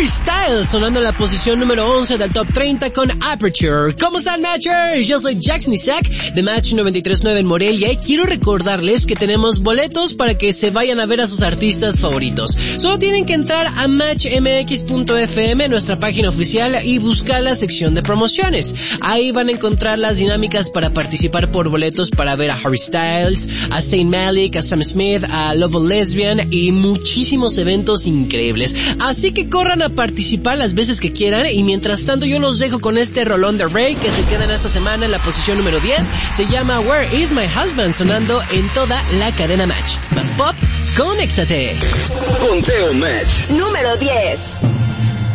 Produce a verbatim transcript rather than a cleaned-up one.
Harry Styles sonando en la posición número once del Top treinta con Aperture. ¿Cómo están, Matchers? Yo soy Jackson Isaac de Match noventa y tres punto nueve en Morelia y quiero recordarles que tenemos boletos para que se vayan a ver a sus artistas favoritos. Solo tienen que entrar a match m x punto f m, nuestra página oficial, y buscar la sección de promociones. Ahí van a encontrar las dinámicas para participar por boletos para ver a Harry Styles, a Zayn Malik, a Sam Smith, a Love Lesbian y muchísimos eventos increíbles. Así que corran a participar las veces que quieran, y mientras tanto yo los dejo con este rolón de Rey que se queda en esta semana en la posición número diez. Se llama Where Is My Husband, sonando en toda la cadena Match. Más pop, conéctate. Conteo Match número diez.